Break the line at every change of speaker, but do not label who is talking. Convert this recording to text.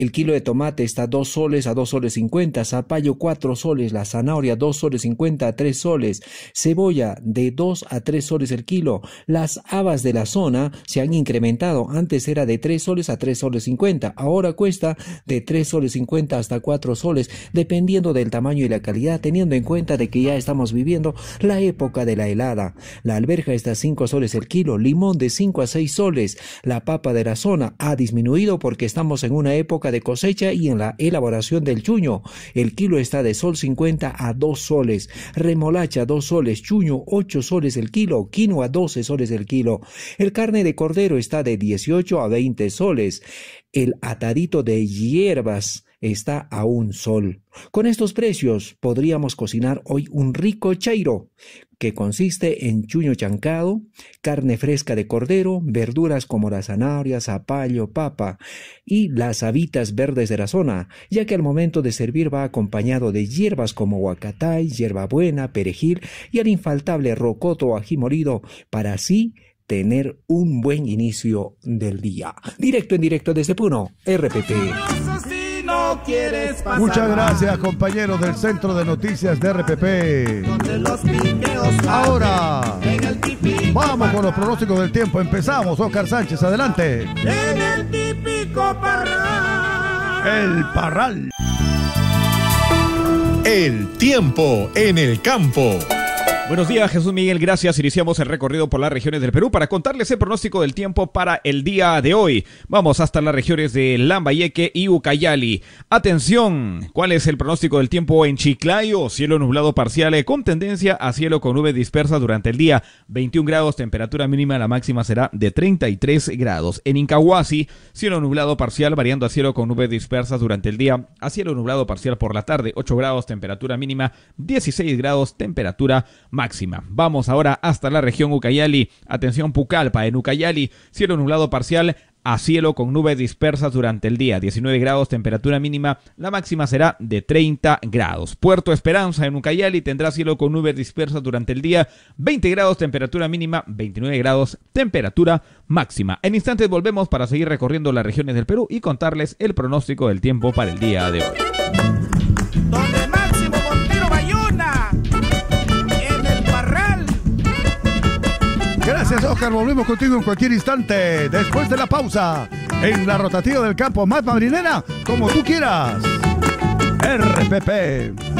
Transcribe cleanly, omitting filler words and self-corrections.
El kilo de tomate está 2 soles a 2 soles 50, zapallo 4 soles, la zanahoria 2 soles 50 a 3 soles, cebolla de 2 a 3 soles el kilo. Las habas de la zona se han incrementado, antes era de 3 soles a 3 soles 50, ahora cuesta de 3 soles 50 hasta 4 soles, dependiendo del tamaño y la calidad, teniendo en cuenta de que ya estamos viviendo la época de la helada. La alberja está a 5 soles el kilo, limón de 5 a 6 soles, la papa de la zona ha disminuido porque estamos en una época de cosecha y en la elaboración del chuño. El kilo está de sol 50 a 2 soles, remolacha 2 soles, chuño 8 soles el kilo, quinoa 12 soles el kilo. El carne de cordero está de 18 a 20 soles. El atadito de hierbas está a 1 sol. Con estos precios podríamos cocinar hoy un rico chairo, que consiste en chuño chancado, carne fresca de cordero, verduras como la zanahoria, zapallo, papa y las habitas verdes de la zona, ya que al momento de servir va acompañado de hierbas como huacatay, hierbabuena, perejil y el infaltable rocoto o ají molido, para así tener un buen inicio del día. Directo en directo desde Puno, RPP.
Muchas gracias, compañeros del Centro de Noticias de RPP. Ahora vamos con los pronósticos del tiempo. Empezamos, Oscar Sánchez, adelante.
En el típico parral.
El parral.
El tiempo en el campo.
Buenos días, Jesús Miguel, gracias. Iniciamos el recorrido por las regiones del Perú para contarles el pronóstico del tiempo para el día de hoy. Vamos hasta las regiones de Lambayeque y Ucayali. Atención, ¿cuál es el pronóstico del tiempo en Chiclayo? Cielo nublado parcial con tendencia a cielo con nubes dispersas durante el día. 21 grados, temperatura mínima, la máxima será de 33 grados. En Incahuasi, cielo nublado parcial variando a cielo con nubes dispersas durante el día, a cielo nublado parcial por la tarde. 8 grados, temperatura mínima, 16 grados, temperatura máxima. Vamos ahora hasta la región Ucayali. Atención, Pucallpa. En Ucayali, cielo nublado parcial a cielo con nubes dispersas durante el día. 19 grados, temperatura mínima, la máxima será de 30 grados. Puerto Esperanza en Ucayali tendrá cielo con nubes dispersas durante el día. 20 grados, temperatura mínima, 29 grados, temperatura máxima. En instantes volvemos para seguir recorriendo las regiones del Perú y contarles el pronóstico del tiempo para el día de hoy.
Donde Máximo Montero Bayona.
Gracias, Oscar. Volvemos contigo en cualquier instante. Después de la pausa, en la rotativa del campo más marinera, como tú quieras. RPP.